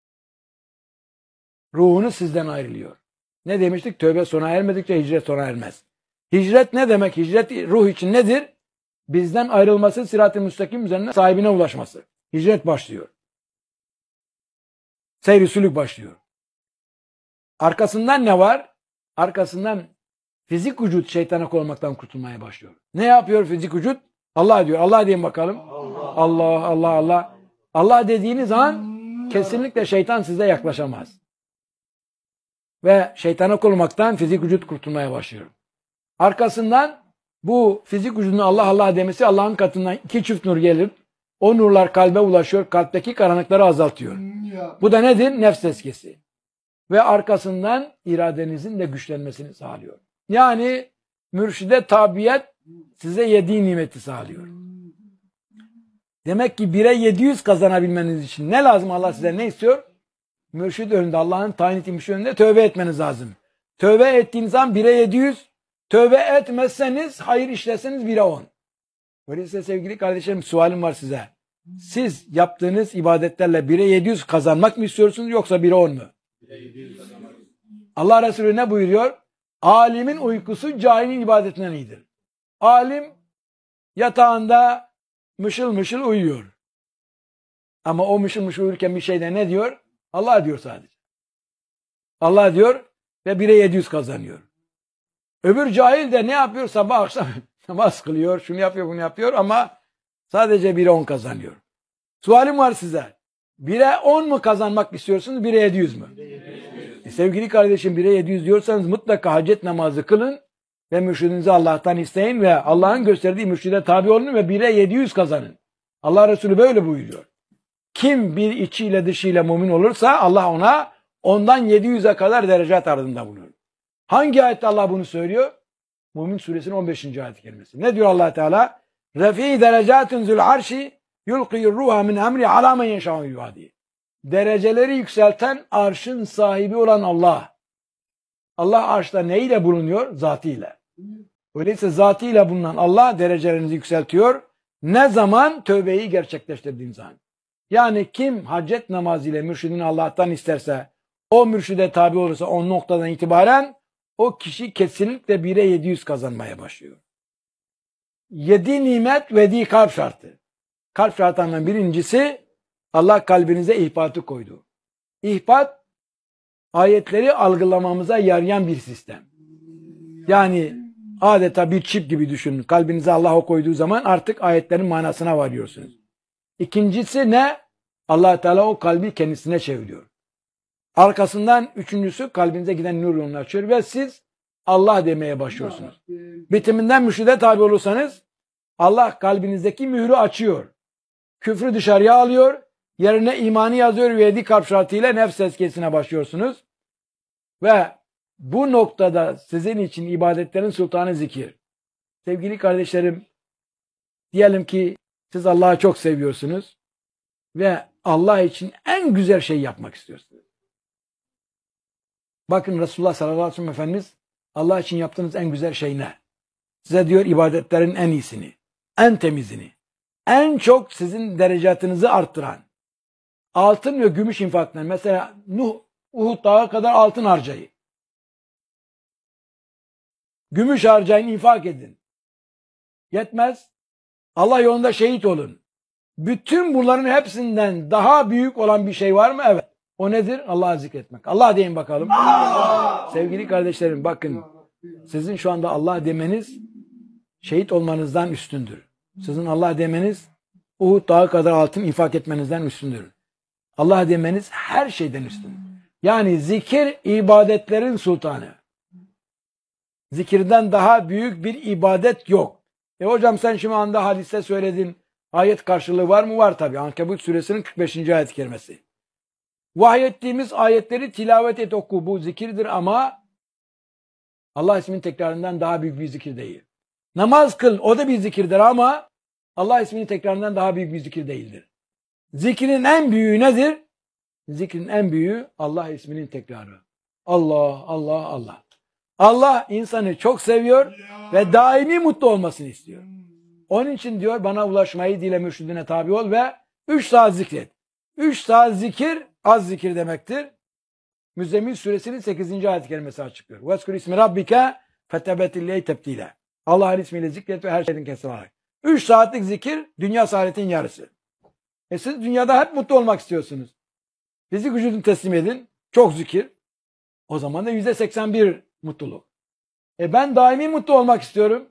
ruhunuz sizden ayrılıyor. Ne demiştik? Tövbe sona ermedikçe hicret sona ermez. Hicret ne demek? Hicret ruh için nedir? Bizden ayrılması, sırat-ı müstakim üzerine sahibine ulaşması. Hicret başlıyor. Seyr-i sülük başlıyor. Arkasından ne var? Arkasından fizik vücut şeytana olmaktan kurtulmaya başlıyor. Ne yapıyor fizik vücut? Allah diyor. Allah diyelim bakalım. Allah, Allah, Allah. Allah, Allah dediğiniz an kesinlikle şeytan size yaklaşamaz. Ve şeytana olmaktan fizik vücut kurtulmaya başlıyor. Arkasından bu fizik vücudun Allah Allah demesi, Allah'ın katından iki çift nur gelip o nurlar kalbe ulaşıyor. Kalpteki karanlıkları azaltıyor. Bu da nedir? Nefs tezkiyesi. Ve arkasından iradenizin de güçlenmesini sağlıyor. Yani mürşide tabiyet size yediği nimeti sağlıyor. Demek ki bire yedi yüz kazanabilmeniz için ne lazım? Allah size ne istiyor? Mürşid önünde, Allah'ın tayin ettiği mürşid önünde tövbe etmeniz lazım. Tövbe ettiğiniz an bire yedi yüz, tövbe etmezseniz, hayır işleseniz bire on. Öyleyse sevgili kardeşlerim, sualim var size. Siz yaptığınız ibadetlerle bire yedi yüz kazanmak mı istiyorsunuz, yoksa bire on mu? Allah Resulü ne buyuruyor? Alimin uykusu cahilin ibadetinden iyidir. Alim yatağında mışıl mışıl uyuyor. Ama o mışıl mışıl uyurken bir şeyde ne diyor? Allah diyor sadece. Allah diyor ve bire yedi yüz kazanıyor. Öbür cahil de ne yapıyor? Sabah akşam namaz kılıyor, şunu yapıyor, bunu yapıyor ama sadece bire on kazanıyor. Sualim var size. bire on mu kazanmak istiyorsunuz, bire yedi yüz mü? E sevgili kardeşim, bire yedi yüz diyorsanız mutlaka hacet namazı kılın ve mürşidinizi Allah'tan isteyin ve Allah'ın gösterdiği mürşide tabi olun ve bire yedi yüz kazanın. Allah Resulü böyle buyuruyor. Kim bir içiyle dışıyla mümin olursa Allah ona ondan yedi yüze kadar derecat ardında bulunur. Hangi ayette Allah bunu söylüyor? Mümin suresinin on beşinci ayet-i kerimesi. Ne diyor Allah Teala? Refi derecatun zul arşi yulqiyur ruha min emri ala men yeşâ'u yuvâdi. Dereceleri yükselten arşın sahibi olan Allah. Allah arşta neyle bulunuyor? Zatıyla. Öyleyse zatıyla bulunan Allah derecelerinizi yükseltiyor. Ne zaman? Tövbeyi gerçekleştirdiğin zaman. Yani kim hacet namazıyla mürşidini Allah'tan isterse, o mürşide tabi olursa o noktadan itibaren o kişi kesinlikle bire yedi yüz kazanmaya başlıyor. Yedi nimet ve di kalp şartı. Kalp şartlarından birincisi Allah kalbinize ihbatı koydu. İhbat ayetleri algılamamıza yarayan bir sistem. Yani adeta bir çip gibi düşünün. Kalbinize Allah o koyduğu zaman artık ayetlerin manasına varıyorsunuz. İkincisi ne? Allah Teala o kalbi kendisine çeviriyor. Arkasından üçüncüsü kalbinize giden nur yolunu açıyor ve siz Allah demeye başlıyorsunuz. Bitiminden mürşide tabi olursanız Allah kalbinizdeki mührü açıyor. Küfrü dışarıya alıyor. Yerine imanı yazıyor ve yedi kalp şartıyla nefs tezkiyesine başlıyorsunuz. Ve bu noktada sizin için ibadetlerin sultanı zikir. Sevgili kardeşlerim, diyelim ki siz Allah'ı çok seviyorsunuz ve Allah için en güzel şeyi yapmak istiyorsunuz. Bakın Resulullah sallallahu aleyhi ve sellem Efendimiz Allah için yaptığınız en güzel şey ne? Size diyor ibadetlerin en iyisini, en temizini, en çok sizin derecatınızı arttıran altın ve gümüş infaklarını, mesela Nuh, Uhud dağı kadar altın harcayın. Gümüş harcayın, infak edin. Yetmez. Allah yolunda şehit olun. Bütün bunların hepsinden daha büyük olan bir şey var mı? Evet. O nedir? Allah'ı zikretmek. Allah deyin bakalım. Allah! Sevgili kardeşlerim bakın. Sizin şu anda Allah demeniz şehit olmanızdan üstündür. Sizin Allah demeniz Uhud dağı kadar altın infak etmenizden üstündür. Allah demeniz her şeyden üstündür. Yani zikir ibadetlerin sultanı. Zikirden daha büyük bir ibadet yok. E hocam sen şu anda hadiste söyledin. Ayet karşılığı var mı? Var tabi. Ankebut suresinin kırk beşinci ayet-i kerimesi. Vahyettiğimiz ayetleri tilavet et, oku. Bu zikirdir ama Allah isminin tekrarından daha büyük bir zikir değil. Namaz kıl. O da bir zikirdir ama Allah isminin tekrarından daha büyük bir zikir değildir. Zikrin en büyüğü nedir? Zikrin en büyüğü Allah isminin tekrarı. Allah, Allah, Allah. Allah insanı çok seviyor ve daimi mutlu olmasını istiyor. Onun için diyor bana ulaşmayı dile mürşidine tabi ol ve üç saat zikret. Üç saat zikir az zikir demektir. Müzzemmil suresinin sekizinci ayet-i kerimesi açıklıyor. وَاسْكُرْ اسْمِ رَبِّكَ فَتَبَتِلَّهِ تَبْتِيلًا. Allah'ın ismiyle zikret ve her şeyden kesin olarak. Üç saatlik zikir dünya saadetin yarısı. E siz dünyada hep mutlu olmak istiyorsunuz. Fizik vücudunu teslim edin. Çok zikir. O zaman da yüzde seksen bir mutluluk. E ben daimi mutlu olmak istiyorum.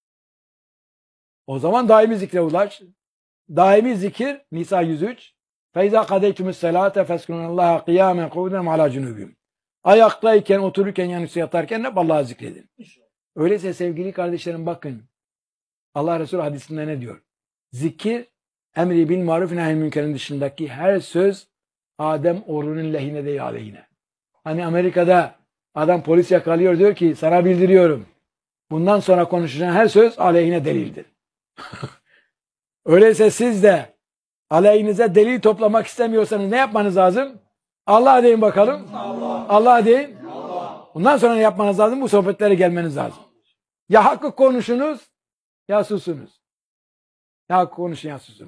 O zaman daimi zikre ulaş. Daimi zikir Nisa yüz üç. فَاِذَا قَدَيْتُمُ السَّلَاةَ فَاسْكُنُوا اللّٰهَ قِيَامًا قُعُودًا وَعَلَى جُنُوبِهِمْ. Ayaktayken, otururken, yanısı yatarken hep Allah'ı zikredin. Öyleyse sevgili kardeşlerim bakın. Allah Resulü hadisinde ne diyor? Zikir, emri bil maruf nehy münkerin dışındaki her söz Adem oğlunun lehine değil aleyhine. Hani Amerika'da adam polis yakalıyor diyor ki sana bildiriyorum. Bundan sonra konuşacağın her söz aleyhine delildir. Öyleyse siz de aleyhinize delil toplamak istemiyorsanız ne yapmanız lazım? Allah deyin bakalım. Allah, Allah deyin. Allah. Bundan sonra ne yapmanız lazım? Bu sohbetlere gelmeniz lazım. Ya hakkı konuşunuz ya susunuz. Ya hakkı konuşun ya susunuz.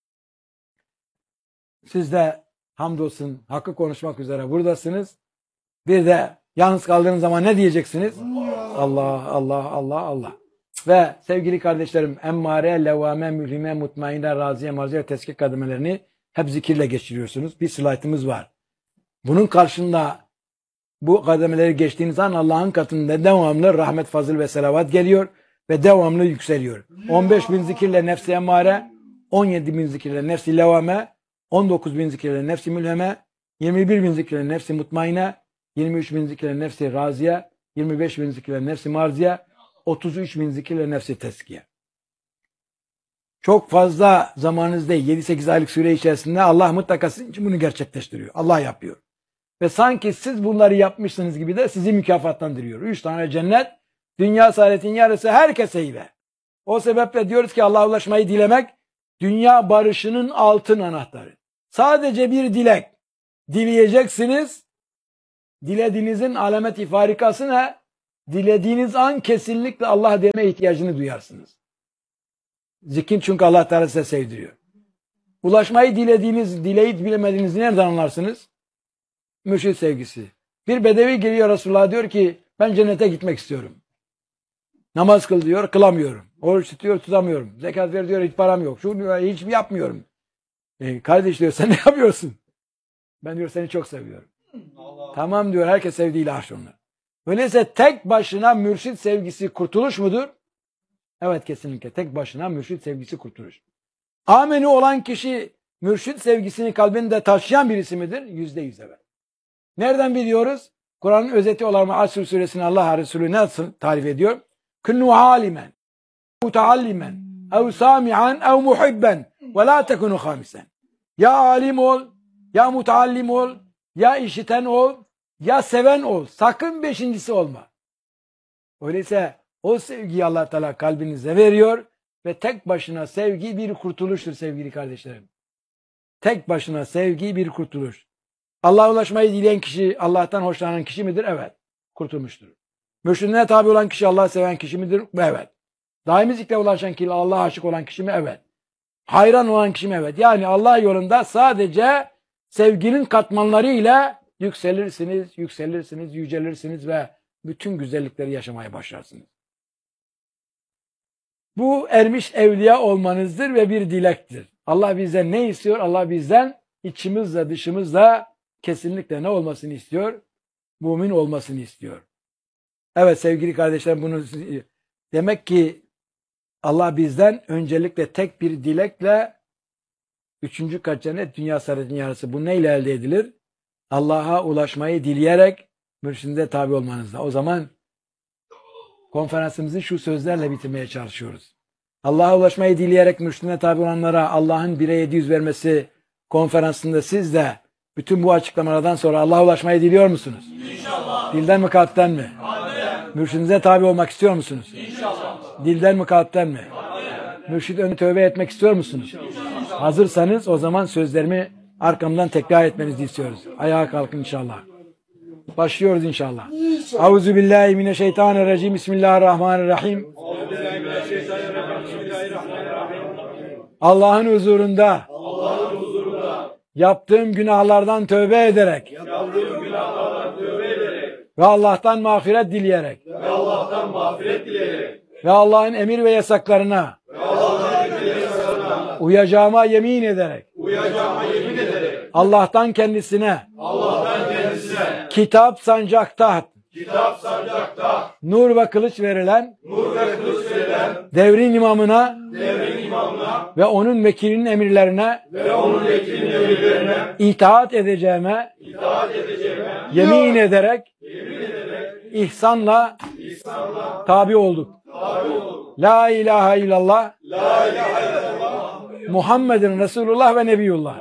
Siz de hamdolsun hakkı konuşmak üzere buradasınız. Bir de yalnız kaldığınız zaman ne diyeceksiniz? Allah, Allah, Allah, Allah. Ve sevgili kardeşlerim emmare, levvame, mülhime, mutmainne, raziye, marziye, teskik kademelerini hep zikirle geçiriyorsunuz. Bir slaytımız var. Bunun karşında bu kademeleri geçtiğiniz an Allah'ın katında devamlı rahmet, fazıl ve selavat geliyor ve devamlı yükseliyor. on beş bin zikirle nefsi emmare, on yedi bin zikirle nefsi levvame, on dokuz bin zikirle nefsi mülheme, yirmi bir bin zikirle nefsi mutmainne, yirmi üç bin zikirle nefsi raziye, yirmi beş bin zikirle nefsi marziye, otuz üç bin zikirle nefsi teskiye. Çok fazla zamanınız değil. yedi sekiz aylık süre içerisinde Allah mutlaka sizin için bunu gerçekleştiriyor. Allah yapıyor. Ve sanki siz bunları yapmışsınız gibi de sizi mükafatlandırıyor. Üç tane cennet, dünya saadetin yarısı herkese hibe. O sebeple diyoruz ki Allah'a ulaşmayı dilemek, dünya barışının altın anahtarı. Sadece bir dilek dileyeceksiniz Dilediğinizin alameti farikası ne? Dilediğiniz an kesinlikle Allah deme ihtiyacını duyarsınız. Zikir çünkü Allah Teala size sevdiriyor. Ulaşmayı dilediğiniz, dileyip bilemediğinizi nereden anlarsınız? Mürşid sevgisi. Bir bedevi geliyor Resulullah, diyor ki ben cennete gitmek istiyorum. Namaz kıl diyor, kılamıyorum. Oruç tutuyor, tutamıyorum. Zekat ver diyor, hiç param yok. Şunu hiç yapmıyorum. E, kardeş diyor, sen ne yapıyorsun? Ben diyor seni çok seviyorum. Allah. Tamam diyor, herkes sevdiğiyle aşk onlar. Öyleyse tek başına mürşid sevgisi kurtuluş mudur? Evet, kesinlikle. Tek başına mürşid sevgisi kurtuluş. Ameni olan kişi mürşid sevgisini kalbinde taşıyan birisi midir? Yüzde yüz evet. Nereden biliyoruz? Kur'an'ın özeti olan Asr suresini Allah Resulü nasıl tarif ediyor? Künnu alimen, mutaallimen, ev sami'an, ev muhibben, ve la tekunu hamisen. Ya alim ol, ya mutaallim ol, ya işiten ol, ya seven ol. Sakın beşincisi olma. Öyleyse o sevgiyi Allah Teala kalbinize veriyor ve tek başına sevgi bir kurtuluştur sevgili kardeşlerim. Tek başına sevgi bir kurtuluş. Allah'a ulaşmayı dileyen kişi Allah'tan hoşlanan kişi midir? Evet. Kurtulmuştur. Mürşidine tabi olan kişi Allah'ı seven kişi midir? Evet. Daimi zikre ulaşan kişi Allah'a aşık olan kişi mi? Evet. Hayran olan kişi mi? Evet. Yani Allah yolunda sadece sevginin katmanları ile yükselirsiniz, yükselirsiniz, yücelirsiniz ve bütün güzellikleri yaşamaya başlarsınız. Bu ermiş evliya olmanızdır ve bir dilektir. Allah bizden ne istiyor? Allah bizden içimizle dışımızla kesinlikle ne olmasını istiyor? Mümin olmasını istiyor. Evet sevgili kardeşlerim, bunu demek ki Allah bizden öncelikle tek bir dilekle üçüncü kat cennet, dünya saadetin yarısı. Bu neyle elde edilir? Allah'a ulaşmayı dileyerek mürşidine tabi olmanızla. O zaman konferansımızı şu sözlerle bitirmeye çalışıyoruz. Allah'a ulaşmayı dileyerek mürşidine tabi olanlara Allah'ın bire yedi yüz vermesi konferansında siz de bütün bu açıklamalardan sonra Allah'a ulaşmayı diliyor musunuz? İnşallah. Dilden mi kalpten mi? Amin. Mürşidinize tabi olmak istiyor musunuz? İnşallah. Dilden mi kalpten mi? Amin. Mürşid önüne tövbe etmek istiyor musunuz? İnşallah. Hazırsanız o zaman sözlerimi arkamdan tekrar etmenizi istiyoruz. Ayağa kalkın inşallah. Başlıyoruz inşallah. İnşallah. Euzubillahimineşşeytanirracim. Bismillahirrahmanirrahim. Allah'ın huzurunda, Allah'ın huzurunda yaptığım günahlardan tövbe ederek, yaptığım günahlardan tövbe ederek ve Allah'tan mağfiret dileyerek ve Allah'tan mağfiret dileyerek ve Allah'ın emir ve yasaklarına ve Allah'ın emir ve yasaklarına uyacağıma yemin ederek uyacağıma yemin ederek Allah'tan kendisine Allah'tan kendisine kitap sancak taht Kitap sancakta nur ve kılıç verilen nur ve kılıç verilen devrin imamına devrin imamına ve onun vekilinin emirlerine ve onun vekilinin emirlerine itaat edeceğime itaat edeceğime yemin ederek yemin ederek ihsanla ihsanla tabi olduk. Tabi olduk. La ilahe illallah la ilahe illallah Muhammedun Resulullah ve Nebiyullah.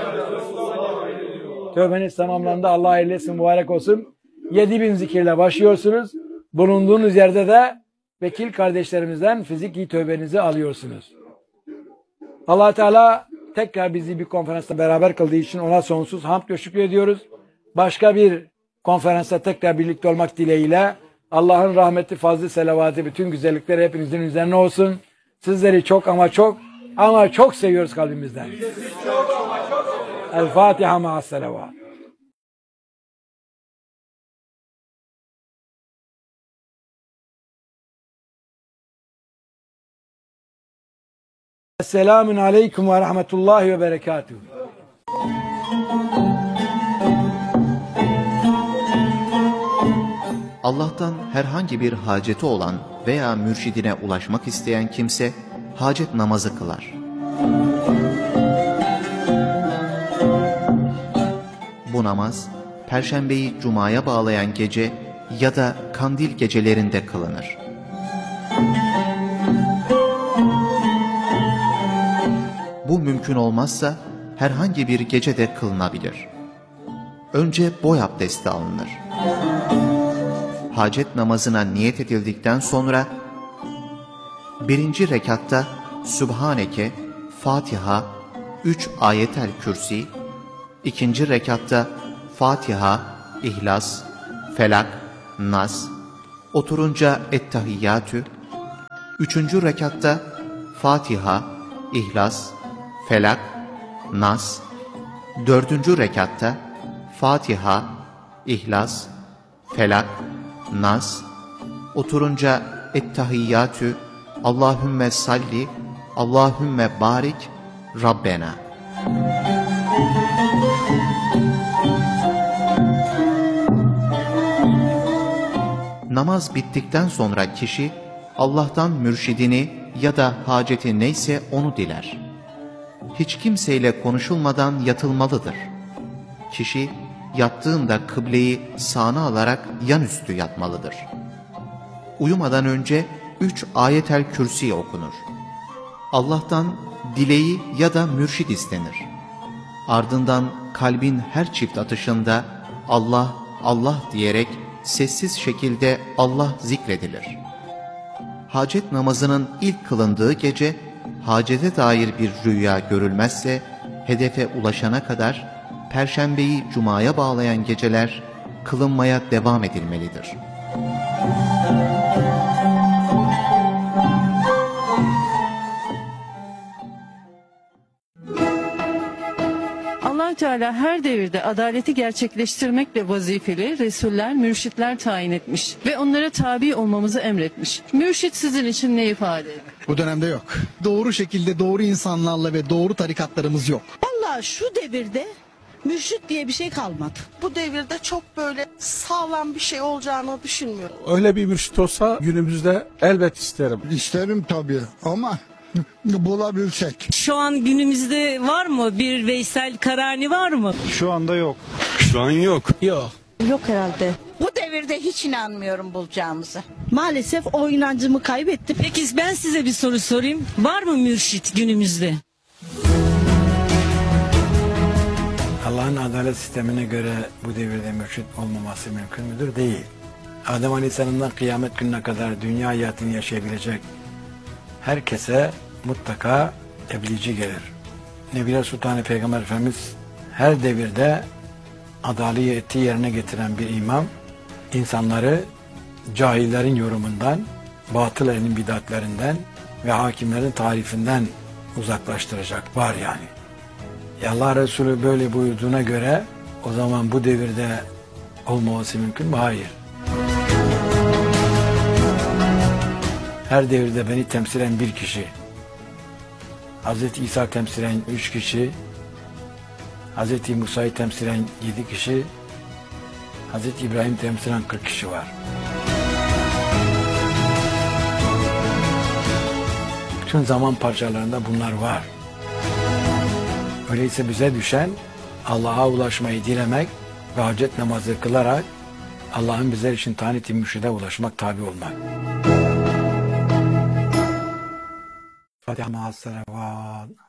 Tövbeniz tamamlandı. Allah eylesin, mübarek olsun. yedi bin zikirle başlıyorsunuz. Bulunduğunuz yerde de vekil kardeşlerimizden fiziki tövbenizi alıyorsunuz. Allah Teala tekrar bizi bir konferansta beraber kıldığı için ona sonsuz hamd ve şükür ediyoruz. Başka bir konferansta tekrar birlikte olmak dileğiyle Allah'ın rahmeti, fazlı, selavatı, bütün güzellikleri hepinizin üzerine olsun. Sizleri çok ama çok ama çok seviyoruz kalbimizden. El Fatiha ma'as selavat. Esselamun aleyküm ve rahmetullahi ve berekatuhu. Allah'tan herhangi bir haceti olan veya mürşidine ulaşmak isteyen kimse hacet namazı kılar. Bu namaz Perşembeyi Cuma'ya bağlayan gece ya da kandil gecelerinde kılınır. Bu mümkün olmazsa herhangi bir gecede kılınabilir. Önce boy abdesti alınır. Hacet namazına niyet edildikten sonra birinci rekatta Sübhaneke, Fatiha, üç ayetel kürsi, ikinci rekatta Fatiha, İhlas, Felak, Nas. Oturunca Ettehiyyatü. Üçüncü rekatta Fatiha, İhlas, Felak, Nas. Dördüncü rekatta Fatiha, İhlas, Felak, Nas. Oturunca Ettehiyyatü, Allahümme salli, Allahümme barik, Rabbena. Namaz bittikten sonra kişi Allah'tan mürşidini ya da haceti neyse onu diler. Hiç kimseyle konuşulmadan yatılmalıdır. Kişi yattığında kıbleyi sağına alarak yanüstü yatmalıdır. Uyumadan önce üç ayetel kürsi okunur. Allah'tan dileği ya da mürşid istenir. Ardından kalbin her çift atışında Allah, Allah diyerek sessiz şekilde Allah zikredilir. Hacet namazının ilk kılındığı gece, hacete dair bir rüya görülmezse, hedefe ulaşana kadar, Perşembeyi Cuma'ya bağlayan geceler kılınmaya devam edilmelidir. Allah Teala her devirde adaleti gerçekleştirmekle vazifeli resuller, mürşitler tayin etmiş ve onlara tabi olmamızı emretmiş. Mürşit sizin için ne ifade eder? Bu dönemde yok. Doğru şekilde doğru insanlarla ve doğru tarikatlarımız yok. Vallahi şu devirde mürşit diye bir şey kalmadı. Bu devirde çok böyle sağlam bir şey olacağını düşünmüyorum. Öyle bir mürşit olsa günümüzde elbet isterim. İsterim tabii ama bulabilsek. Şu an günümüzde var mı bir Veysel Karani var mı? Şu anda yok. Şu an yok. Yok. Yok herhalde. Bu devirde hiç inanmıyorum bulacağımıza. Maalesef o inancımı kaybettim. Peki ben size bir soru sorayım. Var mı mürşit günümüzde? Allah'ın adalet sistemine göre bu devirde mürşit olmaması mümkün müdür? Değil. Adem Aleyhisselam'dan kıyamet gününe kadar dünya hayatını yaşayabilecek herkese mutlaka tebliğci gelir. Nebiler Sultanı Peygamber Efendimiz her devirde adaleti yerine getiren bir imam, insanları cahillerin yorumundan, batıl ehlin bidatlerinden ve hakimlerin tarifinden uzaklaştıracak var yani. Ya Allah Resulü böyle buyurduğuna göre o zaman bu devirde olmaması mümkün mü? Hayır. Her devirde beni temsilen bir kişi, Hazreti İsa temsilen üç kişi, Hazreti Musa'yı temsilen yedi kişi, Hazreti İbrahim temsilen kırk kişi var. Bütün zaman parçalarında bunlar var. Öyleyse bize düşen Allah'a ulaşmayı dilemek ve hacet namazı kılarak Allah'ın bizler için tayin ettiği mürşide ulaşmak, tabi olmak. Fatiha ma'as salavat.